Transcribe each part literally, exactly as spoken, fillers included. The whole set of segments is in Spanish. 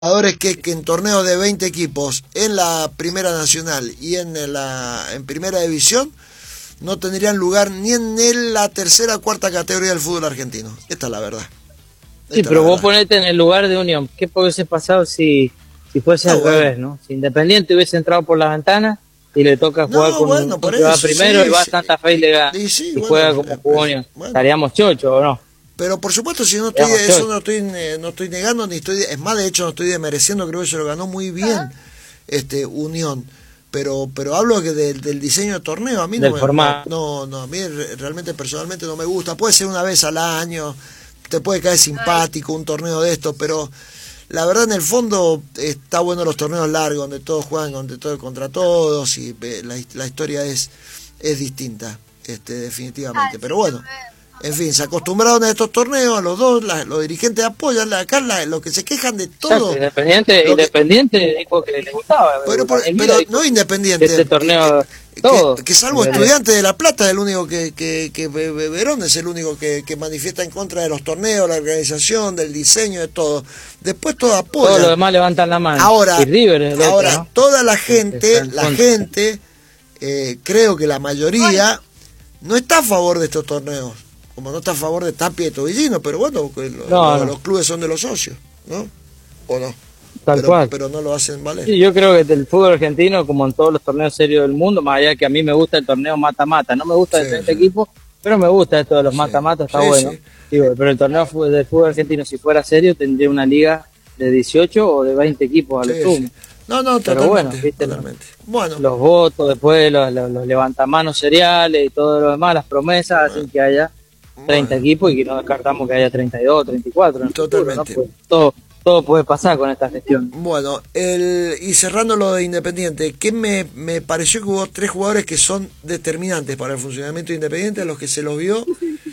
jugadores que, que en torneos de veinte equipos en la Primera Nacional y en la en Primera División no tendrían lugar ni en el, la tercera o cuarta categoría del fútbol argentino. Esta es la verdad. Esta sí, pero vos ponete en el lugar de Unión. ¿Qué hubiese pasado si, si fuese no, al bueno. revés, no? Si Independiente hubiese entrado por la ventana y le toca jugar no, con bueno, un por que va eso, primero sí, y va a sí. Santa Fe y le gana. Y, sí, y bueno, juega como jugó Unión. Bueno. Estaríamos chochos, ¿o no? Pero por supuesto, si no estoy, eso no estoy, no estoy negando, ni estoy, es más, de hecho no estoy desmereciendo, creo que se lo ganó muy bien ah. este Unión. Pero pero hablo que del, del diseño de torneo, a mí no, me, no, no, a mí realmente personalmente no me gusta. Puede ser una vez al año, te puede caer simpático un torneo de esto, pero la verdad en el fondo está bueno los torneos largos, donde todos juegan donde todos contra todos y la, la historia es, es distinta, este definitivamente. Pero bueno, en fin, se acostumbraron a estos torneos, a los dos, la, los dirigentes apoyan, la, acá la, los que se quejan de todo. Independiente, Independiente que, dijo que le gustaba. Pero, por, pero no Independiente. Este torneo, que, todo. Que, que salvo Estudiantes de La Plata, es el único que, que, que Verón es el único que, que manifiesta en contra de los torneos, la organización, del diseño, de todo. Después todo apoya. Todos los demás levantan la mano. Ahora, y River es el ahora otro, ¿no? toda la gente, la contra. gente, eh, creo que la mayoría no está a favor de estos torneos. Como no está a favor de Tapia y Tobillino, pero bueno, los, no, los, no. los clubes son de los socios, ¿no? ¿O no? Tal pero, cual. Pero no lo hacen valer. Sí, yo creo que el fútbol argentino, como en todos los torneos serios del mundo, más allá que a mí me gusta el torneo mata-mata, no me gusta sí, de treinta sí. equipos, pero me gusta esto de los mata-mata, sí. está sí, bueno. Sí. Digo, pero el torneo del fútbol argentino, si fuera serio, tendría una liga de dieciocho o de veinte equipos a lo sí, sumo. Sí. No, no, pero totalmente, bueno, ¿viste? totalmente. Bueno. Los votos, después los, los, los levantamanos seriales y todo lo demás, las promesas, bueno. hacen que haya treinta bueno. equipos y que no descartamos que haya treinta y dos, treinta y cuatro. Totalmente. Futuro, ¿no? Pues todo, todo puede pasar con esta gestión. Bueno, el, y cerrando lo de Independiente, ¿qué me, me pareció que hubo tres jugadores que son determinantes para el funcionamiento de Independiente, a los que se los vio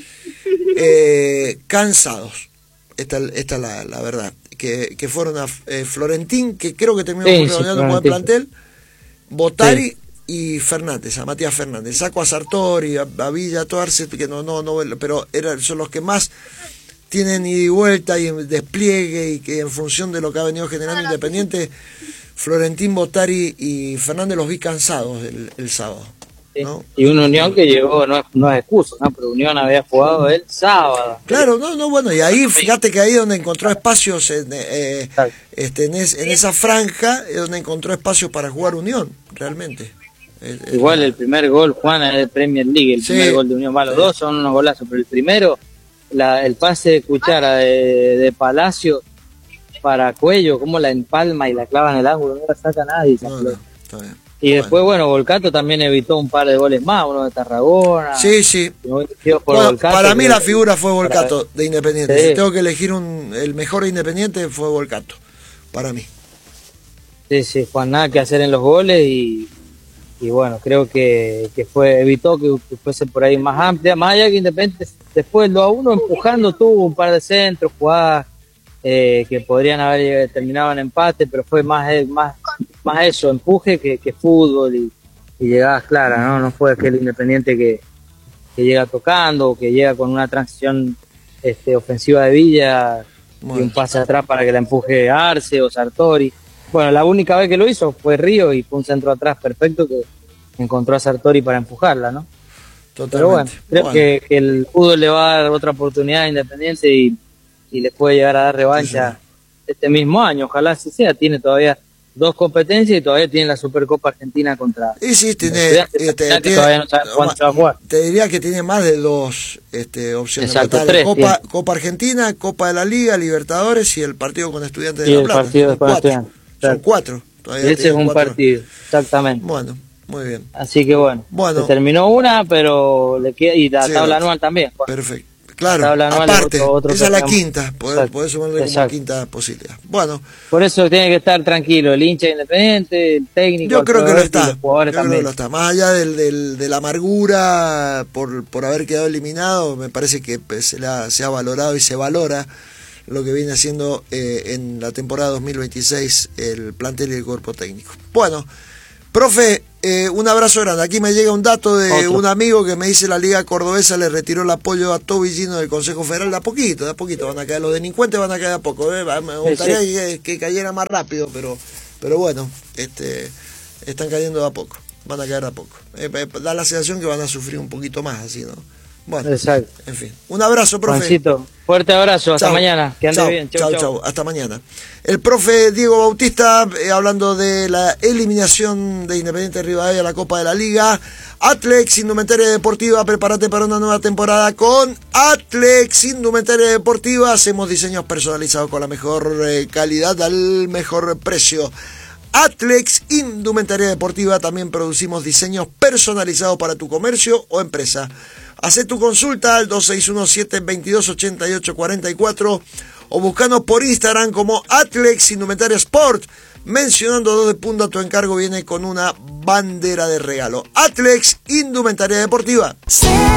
eh, cansados? Esta, esta es la, la verdad. Que, que fueron a eh, Florentín, que creo que terminó sí, con sí, el plantel, Botari. Sí. Y Fernández, a Matías Fernández, saco a Sartori, a, a Villa, a Toarce, que no, no, no, pero eran, son los que más tienen ida y vuelta y despliegue, y que en función de lo que ha venido generando Independiente, Florentín, Botari y Fernández los vi cansados el, el sábado. ¿no? Y una Unión que llegó, no es, no es excusa, ¿no? Pero Unión había jugado el sábado. Claro, no, no, bueno, y ahí, fíjate que ahí donde encontró espacios, en, eh, este, en, es, en esa franja, es donde encontró espacios para jugar Unión, realmente. El, el, Igual el primer gol, Juan, es de Premier League, el sí, primer gol de Unión, va, los sí. dos son unos golazos, pero el primero, la, el pase de Cuchara de, de Palacio para Cuello, como la empalma y la clava en el ángulo, no la saca nadie. No, no, está bien. Y bueno. después, bueno, Volcato también evitó un par de goles más, uno de Tarragona. Sí, sí. Por bueno, Volcato, para mí que, la figura fue Volcato para... de Independiente. Sí. Si tengo que elegir un, el mejor de Independiente fue Volcato, para mí. Sí, sí, Juan, nada que hacer en los goles y... y bueno, creo que, que fue evitó que, que fuese por ahí más amplia, más allá que Independiente después lo a uno empujando tuvo un par de centros, jugadas eh, que podrían haber terminado en empate, pero fue más más más eso, empuje que, que fútbol y, y llegadas claras, ¿no? No fue aquel Independiente que, que llega tocando, que llega con una transición este, ofensiva de Villa bueno. y un pase atrás para que la empuje Arce o Sartori. Bueno, la única vez que lo hizo fue Río y fue un centro atrás perfecto que encontró a Sartori para empujarla, ¿no? Totalmente. Pero bueno, creo bueno. Que, que el fútbol le va a dar otra oportunidad a Independiente y, y le puede llegar a dar revancha sí, sí. este mismo año. Ojalá así sea. Tiene todavía dos competencias y todavía tiene la Supercopa Argentina contra... Y sí, tiene... Este, tiene todavía no sabe cuánto se va a jugar. Te diría que tiene más de dos este, opciones. Exacto, tres, Copa, Copa Argentina, Copa de la Liga, Libertadores y el partido con Estudiantes de y La el Plata. partido con Estudiantes. Son cuatro. Todavía ese es un cuatro. partido, exactamente. Bueno, muy bien. Así que bueno, bueno. se terminó una, pero le queda, y la sí, tabla otro. anual también. Bueno. Perfecto. Claro, aparte, otro, otro esa es la quinta, podés, podés sumarle Exacto. como quinta posibilidad. Bueno. Por eso tiene que estar tranquilo, el hincha Independiente, el técnico, yo creo que lo está, los jugadores creo también. Que lo está. Más allá del, del, de la amargura por, por haber quedado eliminado, me parece que se, la, se ha valorado y se valora lo que viene haciendo eh, en la temporada dos mil veintiséis el plantel y el cuerpo técnico. Bueno, Profe, eh, un abrazo grande. Aquí me llega un dato de Otro. un amigo que me dice la Liga Cordobesa le retiró el apoyo a Tobillino del Consejo Federal. De a poquito, de a poquito van a caer. Los delincuentes van a caer de a poco. ¿eh? Me gustaría sí, sí. Que, que cayera más rápido, pero, pero bueno, este, están cayendo de a poco. Van a caer de a poco. Eh, eh, da la sensación que van a sufrir un poquito más, así, ¿no? Bueno, exacto. En fin. Un abrazo, profe. Juancito, fuerte abrazo. Hasta chau. Mañana. Que ande chau, bien. Chau, chau, chau. Hasta mañana. El profe Diego Bautista, eh, hablando de la eliminación de Independiente Rivadavia a la Copa de la Liga. Atlex, Indumentaria Deportiva, prepárate para una nueva temporada con Atlex, Indumentaria Deportiva. Hacemos diseños personalizados con la mejor eh, calidad al mejor precio. Atlex, Indumentaria Deportiva, también producimos diseños personalizados para tu comercio o empresa. Hacé tu consulta al dos seis uno siete, veintidós ochenta y ocho cuarenta y cuatro o buscanos por Instagram como Atlex Indumentaria Sport. Mencionando dos de punto a tu encargo viene con una bandera de regalo. Atlex Indumentaria Deportiva.